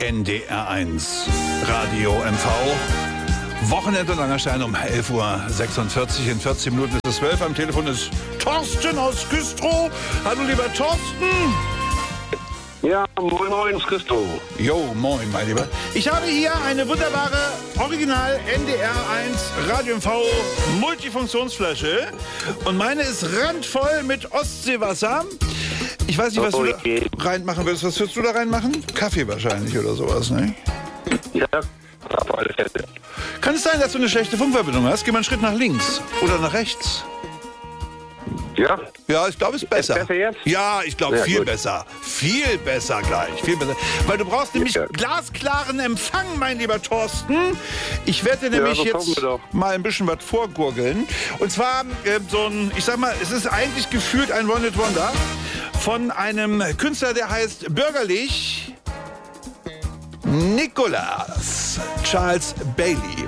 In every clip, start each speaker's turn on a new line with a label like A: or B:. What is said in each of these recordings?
A: NDR1 Radio MV. Wochenende Langerstein um 11.46 Uhr. In 14 Minuten ist es 12. Am Telefon ist Thorsten aus Güstrow. Hallo, lieber Thorsten.
B: Ja, moin, Christo.
A: Jo, moin, mein Lieber. Ich habe hier eine wunderbare Original NDR1 Radio MV Multifunktionsflasche. Und meine ist randvoll mit Ostseewasser. Ich weiß nicht, was du da reinmachen willst. Was würdest du da reinmachen? Kaffee wahrscheinlich oder sowas, ne?
B: Ja, auf alle Fälle.
A: Kann es sein, dass du eine schlechte Funkverbindung hast? Geh mal einen Schritt nach links oder nach rechts.
B: Ja?
A: Ja, ich glaube, es ist besser.
B: Ist besser jetzt?
A: Ja, ich glaube,
B: Ja,
A: viel
B: gut.
A: besser. Viel besser gleich. Viel besser. Weil du brauchst nämlich
B: Ja.
A: glasklaren Empfang, mein lieber Thorsten. Ich werde dir nämlich
B: das hoffen
A: jetzt
B: wir doch.
A: mal ein bisschen was vorgurgeln. Und zwar so ein, ich sag mal, es ist eigentlich gefühlt ein One-Hit-Wonder von einem Künstler, der heißt bürgerlich Nicholas Charles Bailey.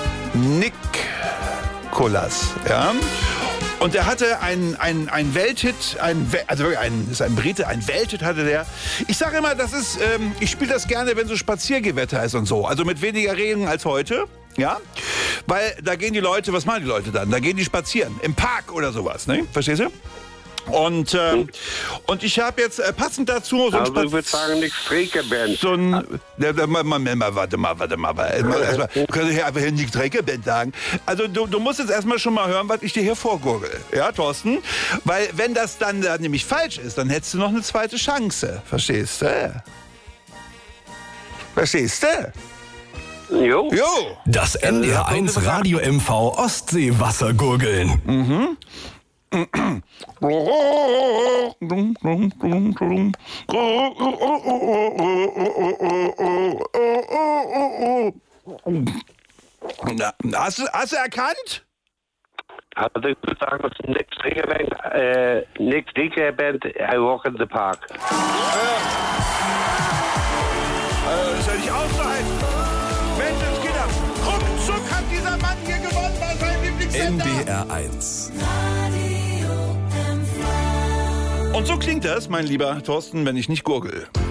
A: Nicholas, ja. Und der hatte ein Welthit, ist ein Brite, ein Welthit hatte der. Ich sage immer, das ist, ich spiele das gerne, wenn so Spaziergewetter ist und so. Also mit weniger Regen als heute, ja. Weil da gehen die Leute, was machen die Leute dann? Da gehen die spazieren, im Park oder sowas, ne? Verstehst du? Und ich habe jetzt passend dazu so ein
B: Also ich würde sagen, nichts Trägerband.
A: so ein, warte mal. Erstmal, du kannst hier einfach nicht Trägerband sagen. Also du musst jetzt erstmal schon mal hören, was ich dir hier vorgurgel. Ja, Thorsten? Weil wenn das dann nämlich falsch ist, dann hättest du noch eine zweite Chance. Verstehst du? Verstehst du?
B: Jo.
A: Jo.
C: Das NDR1 Radio MV Ostseewassergurgeln.
A: Mhm. Na, hast du erkannt?
B: Also ich würde sagen, das ist nichts Trägerband, I Walk in the Park.
A: Das ist ja nicht auszuhalten. Menschenskinder, ruckzuck hat dieser Mann hier gewonnen bei seinem Lieblingssender.
C: NDR1.
A: Und so klingt das, mein lieber Thorsten, wenn ich nicht gurgel.